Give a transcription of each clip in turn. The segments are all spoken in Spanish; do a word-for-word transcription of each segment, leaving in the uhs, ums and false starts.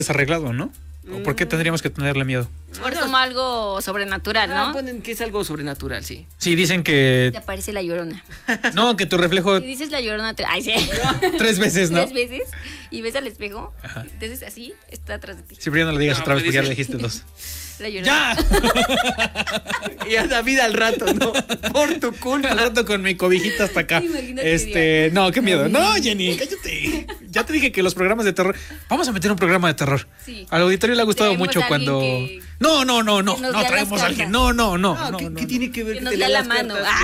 desarreglado, ¿no? ¿O por qué tendríamos que tenerle miedo? Por como algo sobrenatural, ¿no? Ah, ponen que es algo sobrenatural, sí. Sí, dicen que... Te aparece la Llorona. No, que tu reflejo... Y dices la Llorona... Tre... Ay, sí. Tres veces, ¿no? Tres veces. Y ves al espejo. Ajá. Entonces así está atrás de ti. Siempre no lo digas no, otra vez porque ya le dijiste dos. La Llorona. ¡Ya! Y a David al rato, ¿no? Por tu culpa. Al rato con mi cobijita hasta acá. Este... No, qué miedo. No, Jenny, cállate. Ya te dije que los programas de terror... Vamos a meter un programa de terror. Sí. Al auditorio le ha gustado mucho cuando... Que... No, no, no, no. No traemos a alguien. No, no, no. no, no, ¿qué, no ¿Qué no. tiene que ver? Que nos dé la mano. Ah.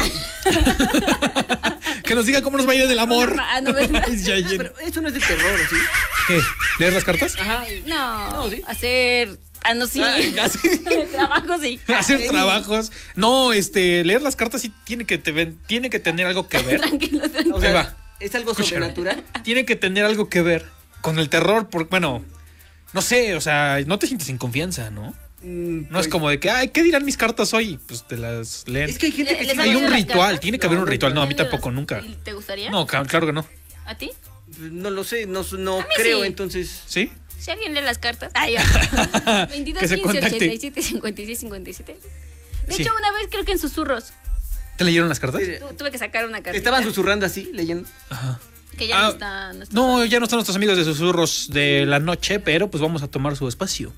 Que nos diga cómo nos va a ir del amor. Ah, no, ¿verdad? Pero eso no es de terror, ¿sí? ¿Qué? ¿Leer las cartas? Ajá. No, no ¿sí? Hacer... Ah, no, sí. Ah, ¿sí? Trabajos, sí. Hacer sí. trabajos. No, este, leer las cartas sí tiene que, te ven, tiene que tener algo que ver. Tranquilo, tranquilo. O sea, va. ¿Es algo sobrenatural? Tiene que tener algo que ver con el terror, porque, bueno, no sé, o sea, no te sientes en confianza, ¿no? Mm, no pues, es como de que, ay, ¿qué dirán mis cartas hoy? Pues te las leen. Es que hay gente que sí. Hay un ritual, tiene que no, haber un ritual. No, a mí tampoco, nunca. ¿Te gustaría? No, claro que no. ¿A ti? No lo sé, no, no creo, sí. Entonces. ¿Sí? Si alguien lee las cartas. Ay, veintidós, quince, ochenta y siete, cincuenta y seis, cincuenta y siete. De sí. hecho, una vez creo que en susurros. ¿Te leyeron las cartas? Tu, tuve que sacar una carta. Estaban susurrando así, leyendo. Ajá. Que ya ah, no está. No, está no ya no están nuestros amigos de susurros de la noche, pero pues vamos a tomar su espacio.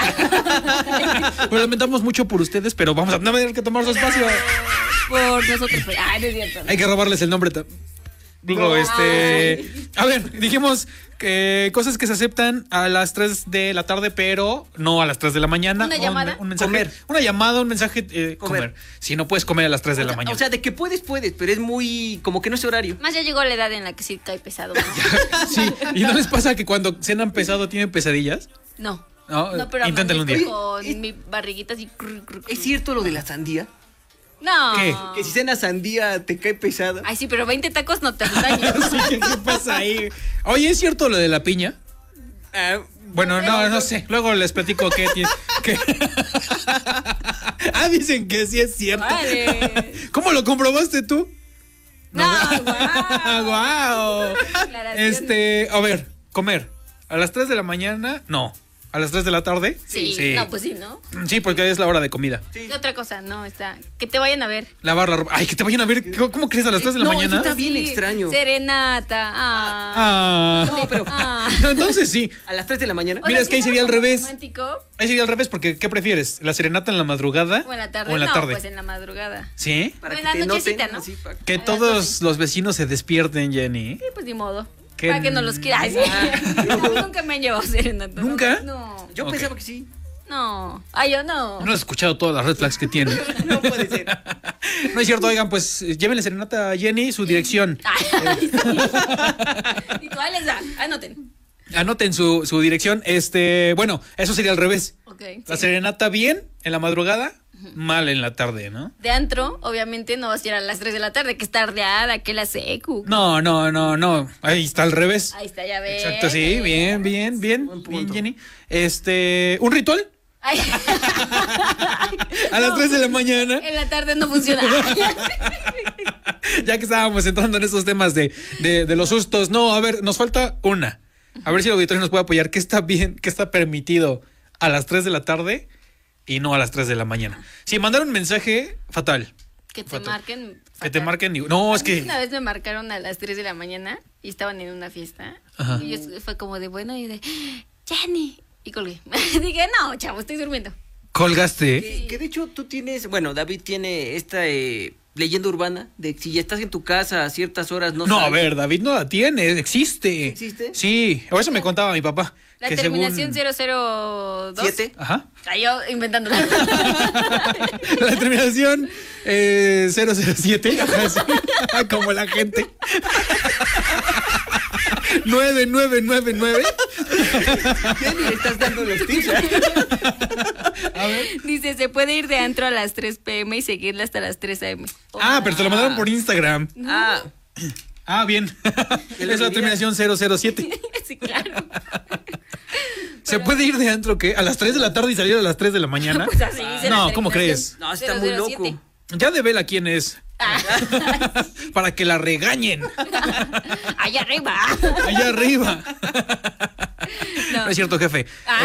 Lo lamentamos mucho por ustedes, pero vamos a tener que tomar su espacio. Por nosotros. Ay, no es cierto. Hay que robarles el nombre. Digo, no. este... A ver, dijimos que cosas que se aceptan a las tres de la tarde, pero no a las tres de la mañana. ¿Una llamada? Un, un mensaje, comer. Una llamada, un mensaje, eh, comer. comer. Si no puedes comer a las tres de o la sea, mañana. O sea, de que puedes, puedes, pero es muy... Como que no es horario. Más ya llegó la edad en la que sí cae pesado, ¿no? Sí, ¿y no les pasa que cuando cenan pesado tienen pesadillas? No. No, no pero inténtenlo un día. Con es, mi barriguita así. ¿Es cierto lo de la sandía? No. ¿Qué? Que si cenas sandía te cae pesada. Ay, sí, pero veinte tacos no te hacen daño. Sí, ¿qué pasa ahí? Oye, ¿es cierto lo de la piña? Uh, bueno, no, no sé. Luego les platico qué tiene. Que... ah, dicen que sí es cierto. Vale. ¿Cómo lo comprobaste tú? No, guau. Guau. Este, a ver, comer. A las tres de la mañana, no. ¿A las tres de la tarde? Sí. sí. No, pues sí, ¿no? Sí, porque es la hora de comida. Sí. Otra cosa, no, está. Que te vayan a ver. Lavar la ropa. Ay, que te vayan a ver. ¿Cómo, cómo crees a las tres de la no, mañana? Está bien sí. extraño. Serenata. Ah. ah. No, pero. Ah. No, entonces sí. A las tres de la mañana. Mira, es que ahí sería al revés. Romántico. Ahí sería al revés, porque ¿qué prefieres? ¿La serenata en la madrugada? O en la tarde. O en la no, tarde. Pues en la madrugada. ¿Sí? Para en la nochecita, ¿no? Así, para... Que todos los vecinos se despierten, Jenny. Sí, pues ni modo. ¿Qué? Para que no los quiera. Sí. A mí nunca me han llevado serenata. ¿Nunca? No. Yo okay. pensaba que sí. No. Ay, yo no. No has escuchado todas las red flags que tiene. No puede ser. No es cierto, oigan, pues llévenle serenata a Jenny su dirección. Ay, sí. ¿Y cuál les da? Anoten. Anoten su, su dirección. Este, bueno, eso sería al revés. Okay, la sí. serenata bien en la madrugada, uh-huh. mal en la tarde, ¿no? De antro, obviamente no vas a ir a las tres de la tarde, que es tardeada, que la secu. No, no, no, no. Ahí está al revés. Ahí está, ya ves. Exacto, sí, bien, bien, bien, bien, Jenny. Este, ¿un ritual? Ay. A las no, tres de la mañana. En la tarde no funciona. Ya que estábamos entrando en esos temas de, de, de los sustos. No, a ver, nos falta una. A ver si el auditorio nos puede apoyar. ¿Qué está bien, qué está permitido a las tres de la tarde y no a las tres de la mañana? Si mandaron un mensaje, fatal. Que te fatal. marquen. Fatal. Que te marquen. No, a es que. Una vez me marcaron a las tres de la mañana y estaban en una fiesta. Ajá. Y yo fue como de bueno y de Jenny. Y colgué. Dije, no, chavo, estoy durmiendo. ¿Colgaste? Que, que de hecho tú tienes, bueno, David tiene esta eh, leyenda urbana de si ya estás en tu casa a ciertas horas no No, sabes. a ver, David no la tiene, existe. ¿Existe? Sí, o eso me contaba mi papá. La que según... según... cero cero dos. ¿Siete? Ajá. Ay, yo inventándola. La terminación eh, cero cero siete. Como la gente. nueve nueve nueve nueve. Jenny, le estás dando los tips, ¿eh? A ver. Dice, se puede ir de antro a las tres pm y seguirla hasta las tres am. Oh, ah, pero te lo mandaron por Instagram. No. Ah. Ah, bien. Es la terminación cero cero siete. Sí, claro. ¿Se puede ir de antro qué? ¿A las tres de la tarde y salir a las tres de la mañana? Pues así, no, ¿cómo crees? No, está muy loco. Ya devela quién es. Ah. Para que la regañen. Allá arriba. Allá arriba. No es cierto, jefe. Ah.